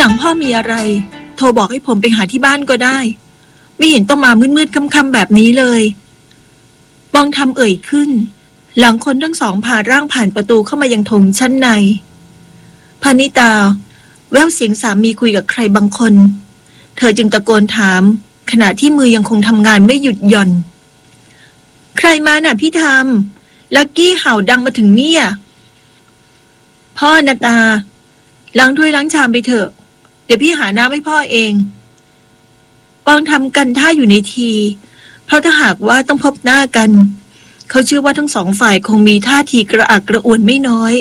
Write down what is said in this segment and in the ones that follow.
ลังพ่อมีอะไรโทรบอกให้ผมไปหาที่บ้านก็ได้ไม่เห็นต้องมามืดๆค่ำๆแบบนี้เลยบองทำเอ่ยขึ้นหลังคนทั้งสองพาร่างผ่านประตูเข้ามายังโถงชั้นในพานิตาแววเสียงสามีคุยกับใครบางคนเธอจึงตะโกนถามขณะที่มือยังคงทำงานไม่หยุดหย่อนใครมาน่ะพี่ทำลักกี้เห่าดังมาถึงเนี่ยพ่อนาตาล้างถ้วยล้างชามไปเถอะเดี๋ยวพี่หาน้ำให้พ่อเองปองทำกันท่าอยู่ในทีเพราะถ้าหากว่าต้องพบหน้ากันเขาเชื่อว่าทั้งสองฝ่ายคงมีท่าทีกระอักกระอ่วนไม่น้อย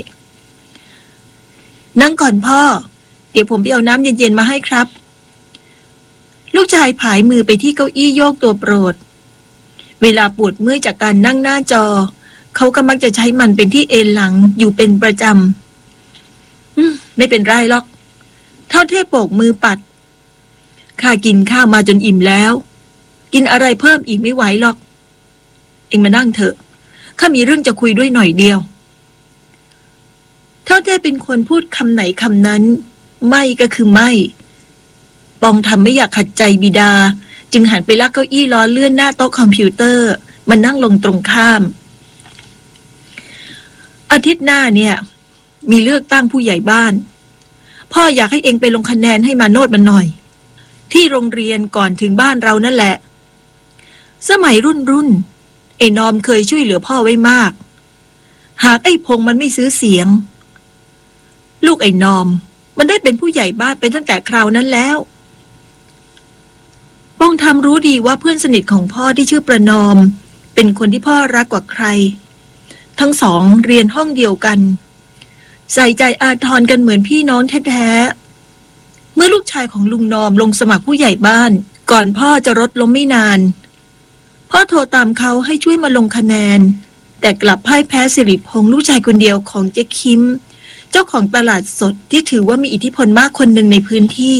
นั่งก่อนพ่อเดี๋ยวผมไปเอาน้ำเย็นๆมาให้ครับลูกชายผายมือไปที่เก้าอี้โยกตัวโปรดเวลาปวดเมื่อยจากการนั่งหน้าจอเขาก็มักจะใช้มันเป็นที่เอนหลังอยู่เป็นประจำไม่เป็นไรหรอกเท่าเทพโบกมือปัดข้ากินข้าวมาจนอิ่มแล้วกินอะไรเพิ่มอีกไม่ไหวหรอกเอ็งมานั่งเถอะข้ามีเรื่องจะคุยด้วยหน่อยเดียวเท่าเทพเป็นคนพูดคำไหนคำนั้นไม่ก็คือไม่ปองทำไม่อยากขัดใจบิดาจึงหันไปลากเก้าอี้ล้อเลื่อนหน้าโต๊ะคอมพิวเตอร์มานั่งลงตรงข้ามอาทิตย์หน้าเนี่ยมีเลือกตั้งผู้ใหญ่บ้านพ่ออยากให้เองไปลงคะแนนให้มาโนดมันหน่อยที่โรงเรียนก่อนถึงบ้านเรานั่นแหละสมัยรุ่นไอ้นอมเคยช่วยเหลือพ่อไว้มากหากไอ้พงมันไม่ซื้อเสียงลูกไอ้นอมมันได้เป็นผู้ใหญ่บ้านเป็นตั้งแต่คราวนั้นแล้วป้องทำรู้ดีว่าเพื่อนสนิทของพ่อที่ชื่อประนอมเป็นคนที่พ่อรักกว่าใครทั้งสองเรียนห้องเดียวกันใส่ใจอาทรกันเหมือนพี่น้องแท้ๆเมื่อลูกชายของลุงนอมลงสมัครผู้ใหญ่บ้านก่อนพ่อจะรถล้มไม่นานพ่อโทรตามเขาให้ช่วยมาลงคะแนนแต่กลับพ่ายแพ้สิริพงษ์ลูกชายคนเดียวของเจ๊คิมเจ้าของตลาดสดที่ถือว่ามีอิทธิพลมากคนหนึ่งในพื้นที่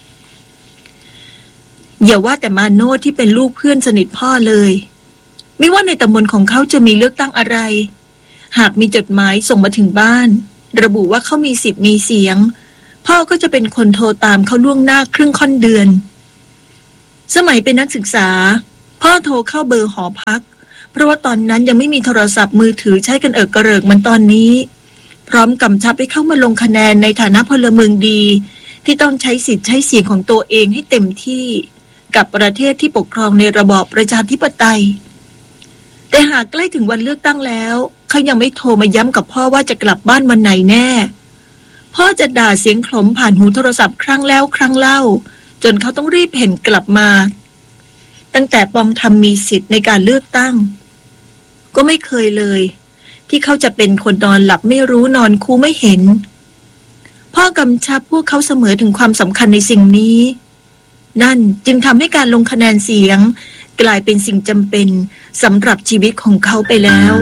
อย่าว่าแต่มาโนดที่เป็นลูกเพื่อนสนิทพ่อเลยไม่ว่าในตำบลของเขาจะมีเลือกตั้งอะไรหากมีจดหมายส่งมาถึงบ้านระบุว่าเขามีสิทธิ์มีเสียงพ่อก็จะเป็นคนโทรตามเขาล่วงหน้าครึ่งค่อนเดือนสมัยเป็นนักศึกษาพ่อโทรเข้าเบอร์หอพักเพราะว่าตอนนั้นยังไม่มีโทรศัพท์มือถือใช้กันกระเริกเหมือนตอนนี้พร้อมกำชับให้เข้ามาลงคะแนนในฐานะพลเมืองดีที่ต้องใช้สิทธิ์ใช้เสียงของตัวเองให้เต็มที่กับประเทศที่ปกครองในระบอบประชาธิปไตยแต่หากใกล้ถึงวันเลือกตั้งแล้วเขายังไม่โทรมาย้ำกับพ่อว่าจะกลับบ้านวันไหนแน่พ่อจะด่าเสียงขลมผ่านหูโทรศัพท์ครั้งแล้วครั้งเล่าจนเขาต้องรีบเห็นกลับมาตั้งแต่ปองทำมีสิทธิ์ในการเลือกตั้งก็ไม่เคยเลยที่เขาจะเป็นคนนอนหลับไม่รู้นอนคูไม่เห็นพ่อกำชับพวกเขาเสมอถึงความสำคัญในสิ่งนี้นั่นจึงทำให้การลงคะแนนเสียงกลายเป็นสิ่งจำเป็นสำหรับชีวิตของเขาไปแล้ว